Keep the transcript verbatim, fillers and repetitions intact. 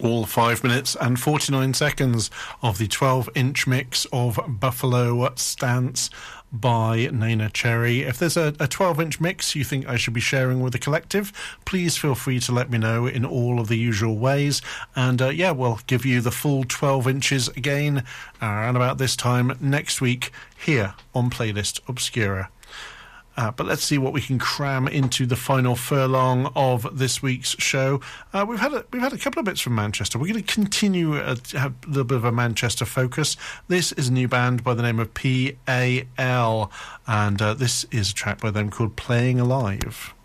All five minutes and forty-nine seconds of the twelve-inch mix of Buffalo Stance by Neneh Cherry. If there's a, a twelve-inch mix you think I should be sharing with the collective, please feel free to let me know in all of the usual ways. And uh, yeah, we'll give you the full twelve inches again around about this time next week here on Playlist Obscura. Uh, but let's see what we can cram into the final furlong of this week's show. Uh, we've had a, we've had a couple of bits from Manchester. We're going to continue uh, to have a little bit of a Manchester focus. This is a new band by the name of P A L, and uh, this is a track by them called Playing Alive.